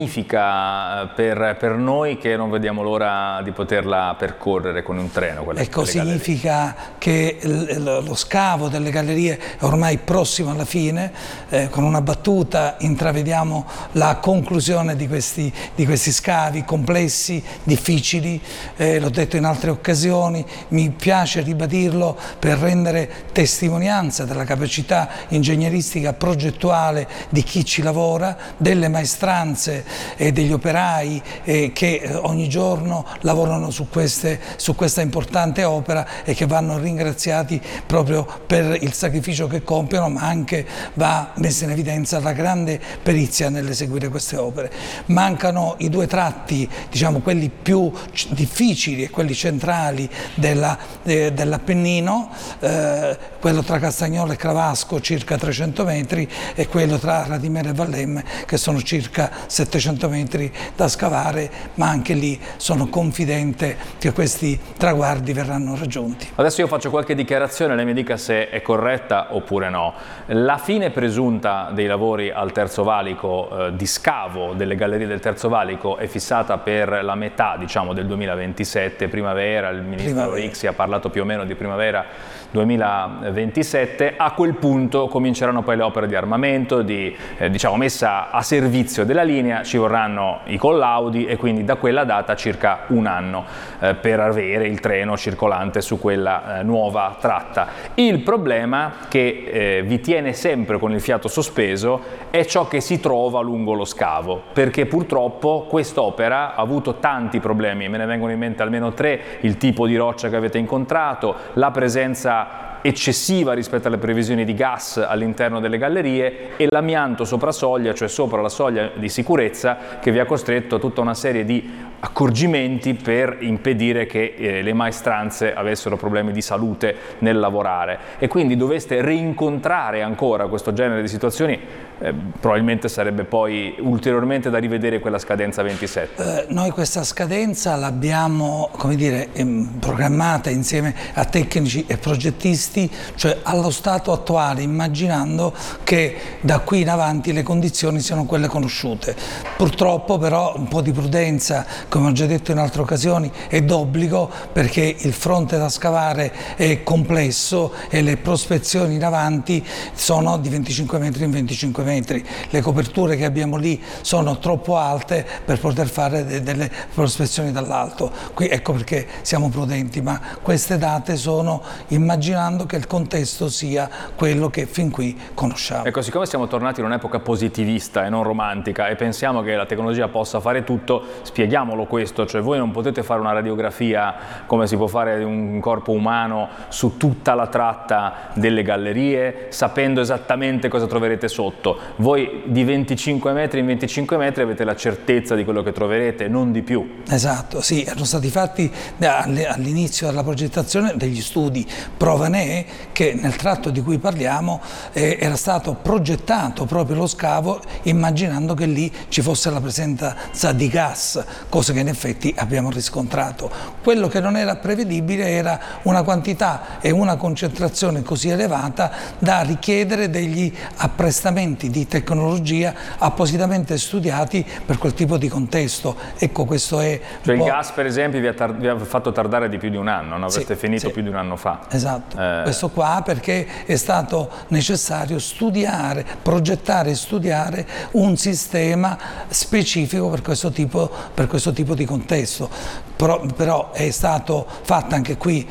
Significa per noi che non vediamo l'ora di poterla percorrere con un treno? Ecco, significa che lo scavo delle gallerie è ormai prossimo alla fine, con una battuta intravediamo la conclusione di questi scavi complessi, difficili, l'ho detto in altre occasioni, mi piace ribadirlo per rendere testimonianza della capacità ingegneristica progettuale di chi ci lavora, delle maestranze e degli operai che ogni giorno lavorano su questa importante opera e che vanno ringraziati proprio per il sacrificio che compiono, ma anche va messa in evidenza la grande perizia nell'eseguire queste opere. Mancano i due tratti, diciamo quelli più difficili e quelli centrali dell'Appennino, quello tra Castagnola e Cravasco circa 300 metri e quello tra Radimere e Vallemme che sono circa 700 metri da scavare, ma anche lì sono confidente che questi traguardi verranno raggiunti. Adesso io faccio qualche dichiarazione, lei mi dica se è corretta oppure no. La fine presunta dei lavori al Terzo Valico, di scavo delle gallerie del Terzo Valico, è fissata per la metà, diciamo, del 2027, primavera, il ministro Rixi ha parlato più o meno di primavera 2027, a quel punto cominceranno poi le opere di armamento, di diciamo, messa a servizio della linea, ci vorranno i collaudi e quindi da quella data circa un anno per avere il treno circolante su quella nuova tratta. Il problema che vi tiene sempre con il fiato sospeso è ciò che si trova lungo lo scavo, perché purtroppo quest'opera ha avuto tanti problemi, me ne vengono in mente almeno tre: il tipo di roccia che avete incontrato, la presenza eccessiva rispetto alle previsioni di gas all'interno delle gallerie e l'amianto sopra soglia, cioè sopra la soglia di sicurezza, che vi ha costretto a tutta una serie di accorgimenti per impedire che le maestranze avessero problemi di salute nel lavorare, e quindi doveste rincontrare ancora questo genere di situazioni. Probabilmente sarebbe poi ulteriormente da rivedere quella scadenza 27. Noi questa scadenza l'abbiamo, come dire, programmata insieme a tecnici e progettisti, cioè allo stato attuale, immaginando che da qui in avanti le condizioni siano quelle conosciute. Purtroppo però un po' di prudenza, come ho già detto in altre occasioni, è d'obbligo, perché il fronte da scavare è complesso e le prospezioni in avanti sono di 25 metri in 25 metri. Le coperture che abbiamo lì sono troppo alte per poter fare delle prospezioni dall'alto. Qui ecco perché siamo prudenti, ma queste date sono immaginando che il contesto sia quello che fin qui conosciamo. Ecco, siccome siamo tornati in un'epoca positivista e non romantica e pensiamo che la tecnologia possa fare tutto, spieghiamolo questo, cioè voi non potete fare una radiografia come si può fare di un corpo umano su tutta la tratta delle gallerie sapendo esattamente cosa troverete sotto. Voi di 25 metri in 25 metri avete la certezza di quello che troverete, non di più. Esatto, sì, erano stati fatti all'inizio della progettazione degli studi. Prova ne è che nel tratto di cui parliamo era stato progettato proprio lo scavo immaginando che lì ci fosse la presenza di gas, cosa che in effetti abbiamo riscontrato. Quello che non era prevedibile era una quantità e una concentrazione così elevata da richiedere degli apprestamenti di tecnologia appositamente studiati per quel tipo di contesto. Ecco, questo è... Cioè il gas, per esempio, vi ha fatto tardare di più di un anno, no? Avreste finito più di un anno fa. Esatto, questo qua perché è stato necessario studiare, progettare e studiare un sistema specifico per questo tipo di contesto. Però è stato fatto anche qui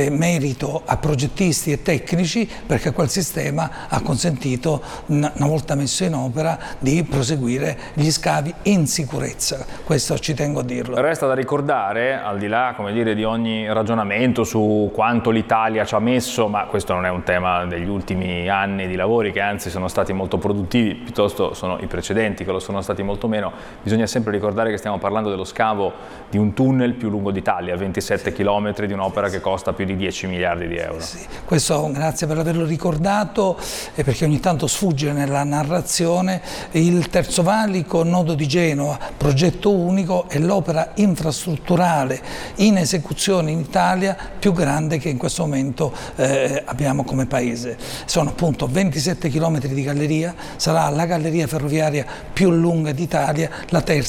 merito a progettisti e tecnici, perché quel sistema ha consentito, una volta messo in opera, di proseguire gli scavi in sicurezza. Questo ci tengo a dirlo. Resta da ricordare, al di là, come dire, di ogni ragionamento su quanto l'Italia ci ha messo, ma questo non è un tema degli ultimi anni di lavori, che anzi sono stati molto produttivi, piuttosto sono i precedenti che lo sono stati molto meno. Bisogna sempre ricordare che stiamo parlando dello scavo di un tunnel più lungo d'Italia, 27 km, di un'opera che costa più di 10 miliardi di euro. Sì, questo grazie per averlo ricordato, perché ogni tanto sfugge nella narrazione. Il Terzo Valico, nodo di Genova, progetto unico, è l'opera infrastrutturale in esecuzione in Italia più grande che in questo momento abbiamo come paese. Sono appunto 27 km di galleria, sarà la galleria ferroviaria più lunga d'Italia, la terza